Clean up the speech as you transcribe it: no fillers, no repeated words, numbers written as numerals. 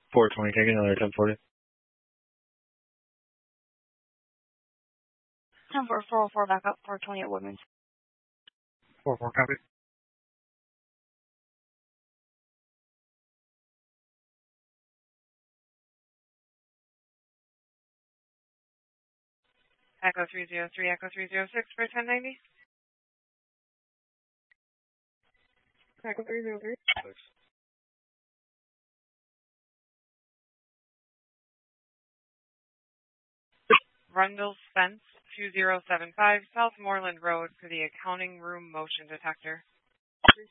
420, taking another 1040. 10-404 back up, 420 at Woodman's. 4-4, copy. Echo 303, Echo 306 for 1090. Echo 303. Rundle Spence 2075 South Moreland Road for the accounting room motion detector.